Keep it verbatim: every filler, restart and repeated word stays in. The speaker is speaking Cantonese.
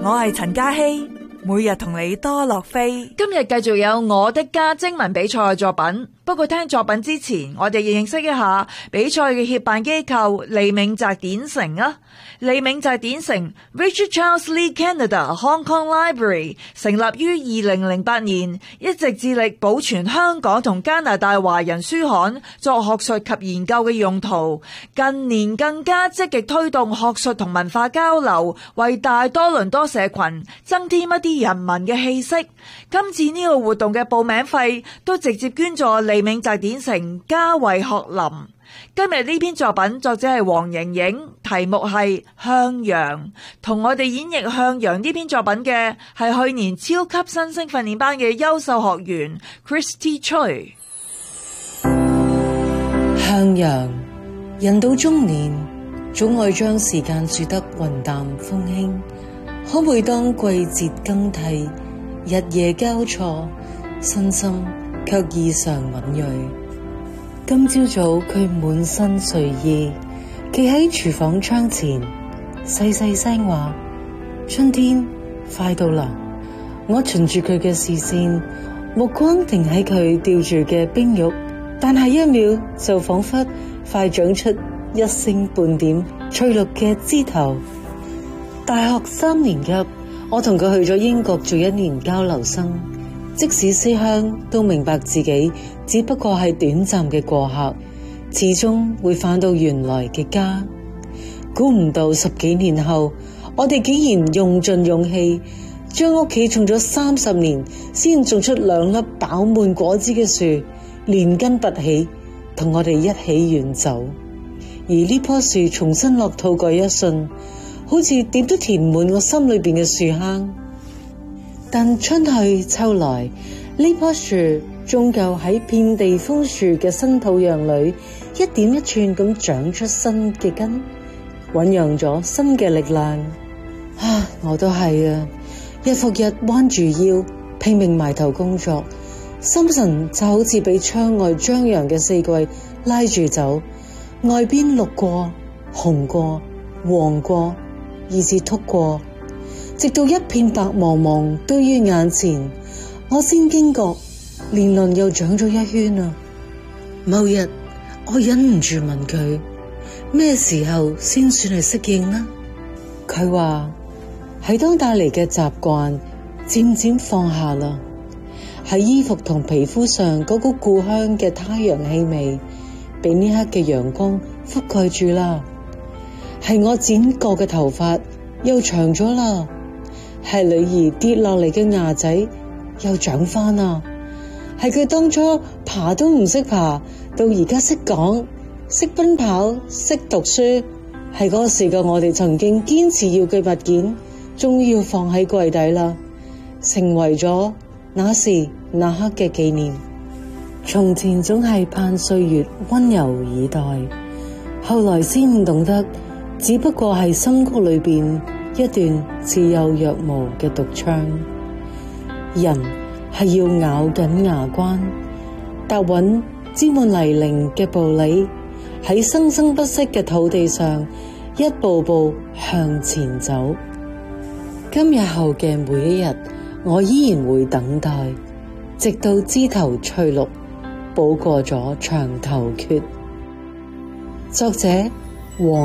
我係陳嘉希，每日同你多樂飛。 今日繼續有我的家徵文比賽嘅作品，不過聽作品之前，我哋要認識一下比賽嘅協辦機構利銘澤典城啊。利銘澤典城 Richard Charles Lee Canada Hong Kong Library 成立於二零零八年，一直致力保存香港同加拿大華人書刊作學術及研究嘅用途。近年更加積極推動學術同文化交流，為大多倫多社群增添一啲人文嘅氣息。今次呢個活動嘅報名費都直接捐助利銘澤典城家衛學林。今日呢篇作品作者係黃瑩瑩，題目係向陽。同我哋演繹向陽呢篇作品嘅係去年超級新星訓練班嘅優秀學員 Christy Choi。 向陽，人到中年總愛將時間說得雲淡風輕，可每當季節更替，日夜交錯，身心卻異常敏銳。今朝早佢滿身睡意，企喺廚房窗前，細細聲話：春天快到啦。我循住佢嘅視線，目光停喺佢吊住嘅冰玉，但係一秒就仿佛快長出一星半點翠綠嘅枝頭。大學三年級，我同佢去咗英國做一年交流生，即使思鄉，都明白自己只不過係短暫嘅過客，始終會返到原來嘅家。估唔到十幾年後，我哋竟然用盡勇氣，將屋企種咗三十年先種出兩粒飽滿果子嘅樹，連根拔起，同我哋一起遠走。而呢棵樹重新落土嗰一瞬，好似點都填滿我心裏邊嘅樹坑。但春去秋來，呢棵樹終究喺遍地楓樹嘅新土壤裏，一點一寸咁長出新嘅根，醞釀咗新嘅力量。啊，我都係啊，日復日彎住腰，拼命埋頭工作，心神就好似俾窗外張揚嘅四季拉住走，外邊綠過、紅過、黃過，以至禿過，直到一片白茫茫堆於眼前，我先驚覺年輪又長咗一圈啊！某日我忍唔住問佢，咩時候先算係適應呢？佢話係當帶嚟嘅習慣漸漸放下啦，喺衣服同皮膚上嗰股故鄉嘅太陽氣味被呢刻嘅陽光覆蓋住啦，係我剪過嘅頭髮又長咗啦，係女兒跌落嚟嘅牙仔又長翻啦，係佢當初爬都唔識爬，到而家識講、識奔跑、識讀書，係嗰時嘅我哋曾經堅持要嘅物件，終於要放喺櫃底啦，成為咗那時那刻嘅紀念。從前總係盼歲月溫柔以待，後來先懂得，只不過係心谷裏邊一段似有若無嘅獨窗。人係要咬緊牙關，踏穩沾滿泥濘嘅步履，喺生生不息嘅土地上一步步向前走。今日後嘅每一日，我依然會等待，直到枝頭翠綠補過咗牆頭缺。作者黃